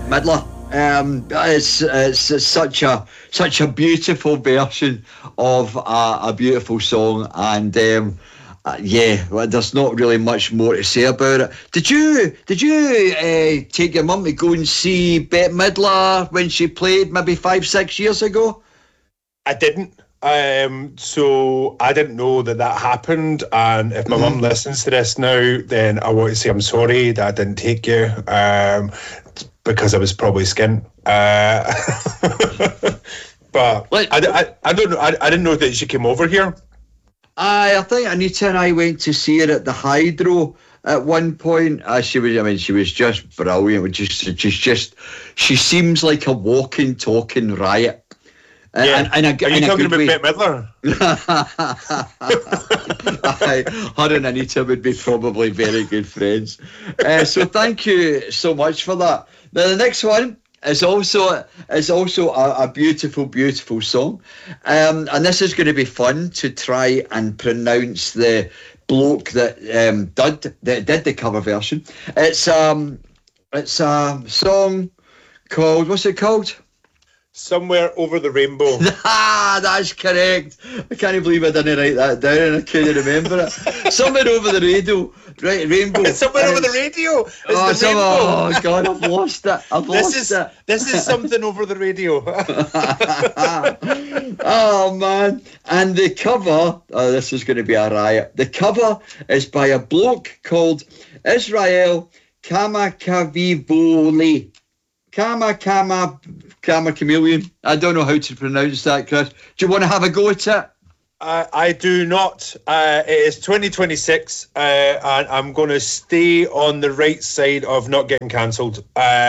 Midler. It's such a beautiful version of a beautiful song, and well, there's not really much more to say about it. Did you take your mum to go and see Bette Midler when she played maybe 5-6 years ago? I didn't. So I didn't know that happened, and if my mum listens to this now, then I want to say I'm sorry that I didn't take you, because I was probably skint. But I don't know. I didn't know that she came over here. I think Anita and I went to see her at the Hydro at one point. She was just brilliant. She seems like a walking, talking riot. Yeah. Are you talking about Bette Midler? Her and Anita would be probably very good friends. So thank you so much for that. Now the next one is also a beautiful, beautiful song, and this is going to be fun to try and pronounce the bloke that did the cover version. It's a song called, what's it called? Somewhere Over the Rainbow. That's correct. I can't believe I didn't write that down and I couldn't remember it. Somewhere Over the Radio. Right, Rainbow. Somewhere Over the Radio. Oh God, I've lost it. This is something over the radio. Oh man. And the cover, this is going to be a riot. The cover is by a bloke called Israel Kamakavivoli. Kama Chameleon. I don't know how to pronounce that, Chris. Do you want to have a go at it? I do not. It is 2026, and I'm going to stay on the right side of not getting cancelled.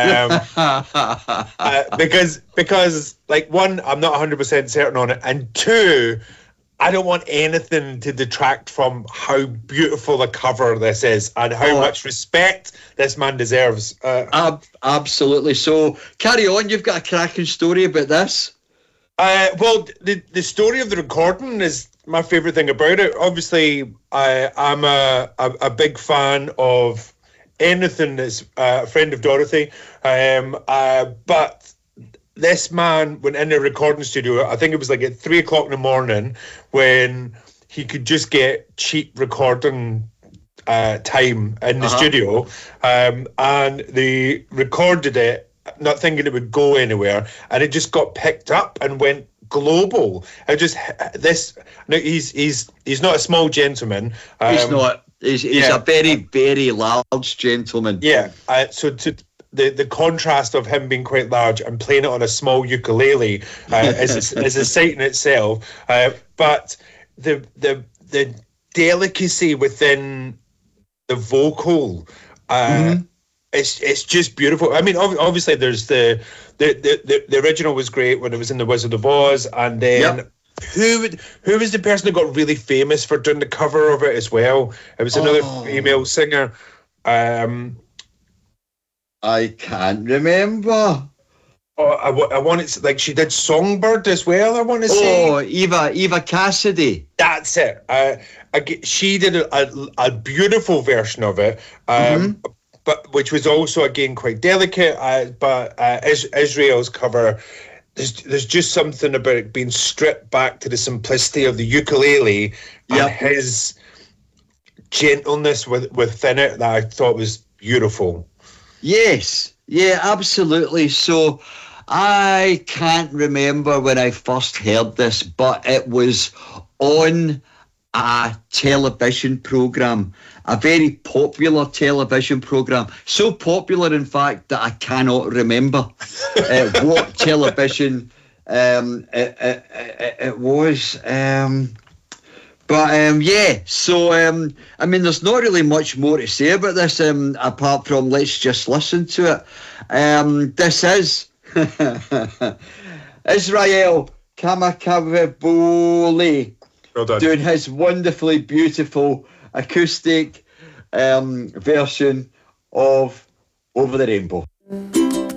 Because, like, one, I'm not 100% certain on it, and two, I don't want anything to detract from how beautiful a cover this is and how much respect this man deserves. Absolutely. So carry on. You've got a cracking story about this. Well, the story of the recording is my favourite thing about it. Obviously, I'm a big fan of anything that's a friend of Dorothy. But this man went in the recording studio, I think it was like at 3 o'clock in the morning, when he could just get cheap recording time in the studio, and they recorded it, not thinking it would go anywhere, and it just got picked up and went global. He's not a small gentleman. He's not. He's a very, very large gentleman. Yeah. So to the contrast of him being quite large and playing it on a small ukulele is a sight in itself. But the delicacy within the vocal, it's just beautiful. I mean, obviously there's the original was great when it was in The Wizard of Oz, and then who was the person that got really famous for doing the cover of it as well? It was another female singer. I can't remember. I want it, like, she did Songbird as well, I want to say. Oh, Eva Cassidy. That's it. She did a beautiful version of it, but which was also, again, quite delicate. But Israel's cover, there's just something about it being stripped back to the simplicity of the ukulele and his gentleness within it that I thought was beautiful. Yes, yeah, absolutely. So I can't remember when I first heard this, but it was on a television programme, a very popular television programme. So popular, in fact, that I cannot remember what television it was. So, I mean, there's not really much more to say about this, apart from let's just listen to it. This is Israel Kamakavivoli doing his wonderfully beautiful acoustic version of Over the Rainbow.